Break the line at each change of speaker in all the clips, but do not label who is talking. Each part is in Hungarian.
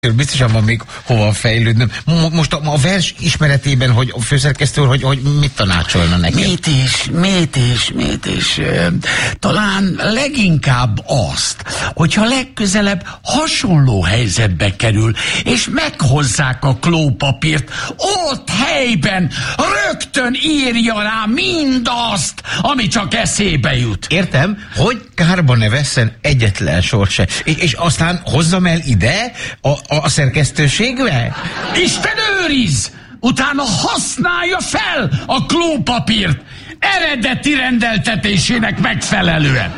Biztosan van még hova fejlődnöm. Most a vers ismeretében, hogy a főszerkesztő úr, hogy mit tanácsolna nekem?
Mit is. Talán leginkább azt, hogyha legközelebb hasonló helyzetbe kerül, és meghozzák a klópapírt, ott helyben rögtön írja rá mindazt, ami csak eszébe jut.
Értem, hogy kárba ne vesszen egyetlen sort se. És aztán hozzam el ide a szerkesztőségbe?
Isten őrizz! Utána használja fel a klópapírt eredeti rendeltetésének megfelelően.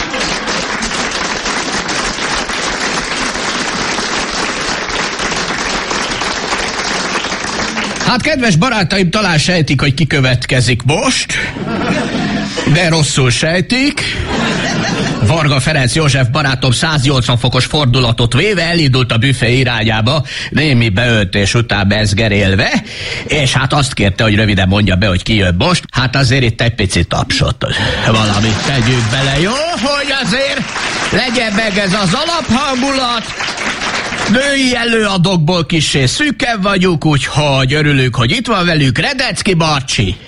Hát, kedves barátaim, talán sejtik, hogy ki következik most, de rosszul sejtik. Varga Ferenc József barátom 180 fokos fordulatot véve elindult a büfé irányába, némi beöltés után bezgerélve, és hát azt kérte, hogy röviden mondja be, hogy ki jön most. Hát azért itt egy picit tapsot, valamit tegyünk bele, jó? Hogy azért legyen meg ez az alaphangulat. Női előadókból kissé szűken vagyunk, úgyhogy örülünk, hogy itt van velük Redecki Barcsi.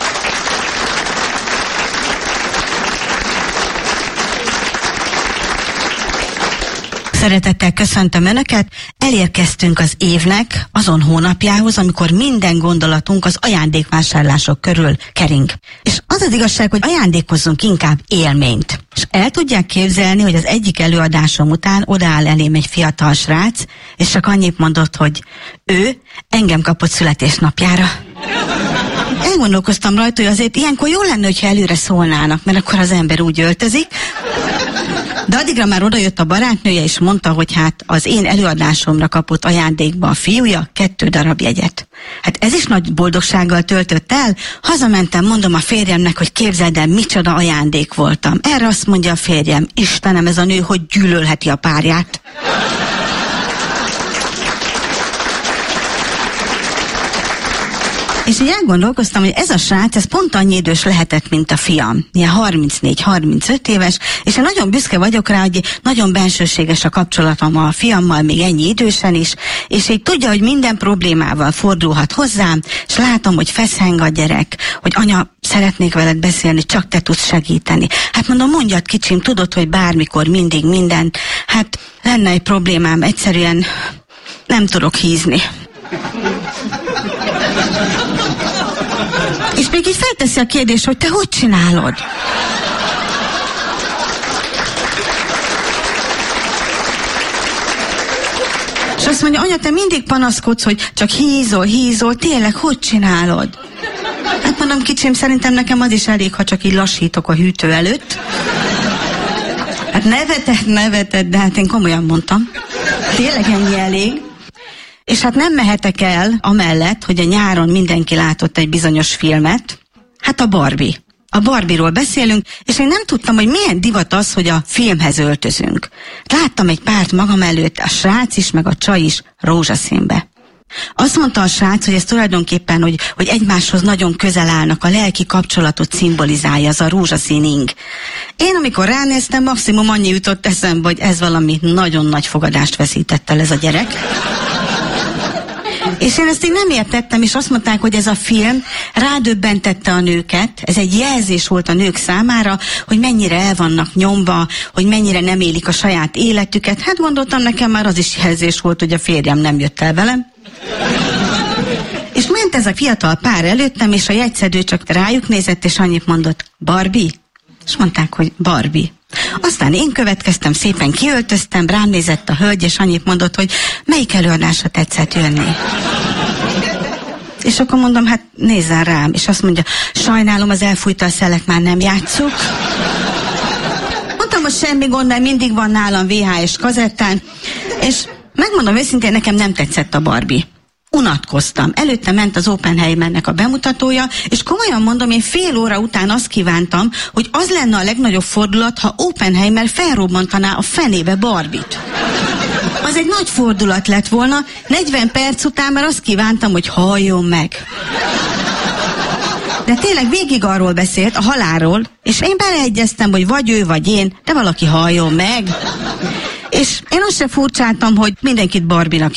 Szeretettel köszöntöm Önöket, elérkeztünk az évnek azon hónapjához, amikor minden gondolatunk az ajándékvásárlások körül kering. És az az igazság, hogy ajándékozzunk inkább élményt. És el tudják képzelni, hogy az egyik előadásom után odaáll elém egy fiatal srác, és csak annyit mondott, hogy ő engem kapott születésnapjára. Elgondolkoztam rajta, hogy azért ilyenkor jó lenne, hogyha előre szólnának, mert akkor az ember úgy öltözik. De addigra már odajött a barátnője, és mondta, hogy hát az én előadásomra kapott ajándékba a fiúja 2 darab jegyet. Hát ez is nagy boldogsággal töltött el. Hazamentem, mondom a férjemnek, hogy képzeld el, micsoda ajándék voltam. Erre azt mondja a férjem, Istenem, ez a nő hogy gyűlölheti a párját. És így elgondolkoztam, hogy ez a srác, ez pont annyi idős lehetett, mint a fiam. Ilyen 34-35 éves, és én nagyon büszke vagyok rá, hogy nagyon bensőséges a kapcsolatom a fiammal, még ennyi idősen is, és így tudja, hogy minden problémával fordulhat hozzám, és látom, hogy feszeng a gyerek, hogy anya, szeretnék veled beszélni, csak te tudsz segíteni. Hát mondom, mondjad kicsim, tudod, hogy bármikor, mindig, mindent. Hát lenne egy problémám, egyszerűen nem tudok hízni. És még így felteszi a kérdést, hogy te hogy csinálod? És azt mondja, anya, te mindig panaszkodsz, hogy csak hízol, tényleg hogy csinálod? Hát mondom, kicsim, szerintem nekem az is elég, ha csak így lassítok a hűtő előtt. Hát neveted, de hát én komolyan mondtam. Tényleg ennyi elég. És hát nem mehetek el amellett, hogy a nyáron mindenki látott egy bizonyos filmet. Hát a Barbie. A Barbie-ról beszélünk, és én nem tudtam, hogy milyen divat az, hogy a filmhez öltözünk. Láttam egy párt magam előtt, a srác is, meg a csaj is rózsaszínbe. Azt mondta a srác, hogy ez tulajdonképpen, hogy egymáshoz nagyon közel állnak, a lelki kapcsolatot szimbolizálja, az a rózsaszín ing. Én amikor ránéztem, maximum annyi jutott eszembe, hogy ez valami nagyon nagy fogadást veszített el ez a gyerek. És én ezt így nem értettem, és azt mondták, hogy ez a film rádöbbentette a nőket, ez egy jelzés volt a nők számára, hogy mennyire el vannak nyomva, hogy mennyire nem élik a saját életüket. Hát gondoltam, nekem már az is jelzés volt, hogy a férjem nem jött el velem. És ment ez a fiatal pár előttem, és a jegyszedő csak rájuk nézett, és annyit mondott, Barbie? És mondták, hogy Barbie. Aztán én következtem, szépen kiöltöztem, rám nézett a hölgy, és annyit mondott, hogy melyik előadásra tetszett jönni. És akkor mondom, hát nézzen rám. És azt mondja, sajnálom, az elfújta a szelek, már nem játsszuk. Mondtam, hogy semmi gond, mert mindig van nálam VHS kazettán. És megmondom őszintén, nekem nem tetszett a Barbie. Unatkoztam. Előtte ment az Oppenheimernek a bemutatója, és komolyan mondom, én fél óra után azt kívántam, hogy az lenne a legnagyobb fordulat, ha Oppenheimer felrobbantaná a fenébe Barbie-t. Az egy nagy fordulat lett volna, 40 perc után már azt kívántam, hogy halljon meg. De tényleg végig arról beszélt, a halálról, és én beleegyeztem, hogy vagy ő, vagy én, de valaki halljon meg. És én azt se furcsáltam, hogy mindenkit Barbinak